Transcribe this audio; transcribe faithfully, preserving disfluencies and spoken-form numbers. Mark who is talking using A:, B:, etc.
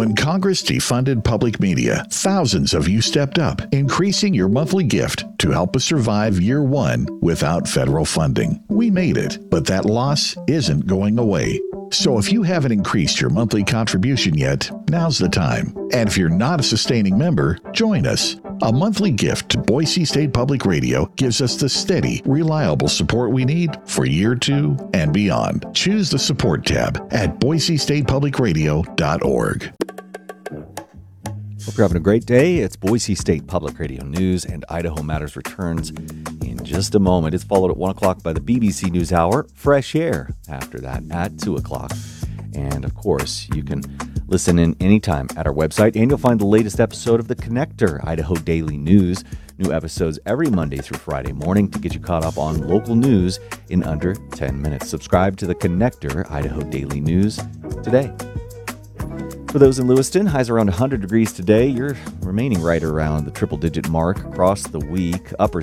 A: When Congress defunded public media, thousands of you stepped up, increasing your monthly gift to help us survive year one without federal funding. We made it, but that loss isn't going away. So if you haven't increased your monthly contribution yet, now's the time. And if you're not a sustaining member, join us. A monthly gift to Boise State Public Radio gives us the steady, reliable support we need for year two and beyond. Choose the support tab at boise state public radio dot org.
B: Hope you're having a great day. It's Boise State Public Radio News, and Idaho Matters returns in just a moment. It's followed at one o'clock by the B B C News Hour, Fresh Air, after that at two o'clock. And, of course, you can listen in anytime at our website, and you'll find the latest episode of The Connector, Idaho Daily News. New episodes every Monday through Friday morning to get you caught up on local news in under ten minutes. Subscribe to The Connector, Idaho Daily News, today. For those in Lewiston, highs around one hundred degrees today. You're remaining right around the triple-digit mark across the week. Upper